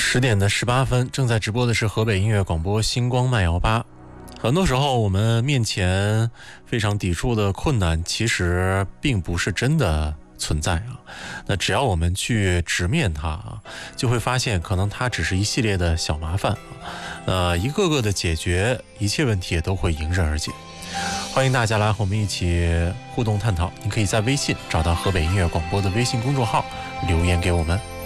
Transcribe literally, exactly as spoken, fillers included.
十点的十八分，正在直播的是河北音乐广播星光慢摇吧。很多时候我们面前非常抵触的困难，其实并不是真的存在啊。那只要我们去直面它啊，就会发现可能它只是一系列的小麻烦啊。呃，一个个的解决，一切问题也都会迎刃而解。欢迎大家来和我们一起互动探讨，您可以在微信找到河北音乐广播的微信公众号留言给我们。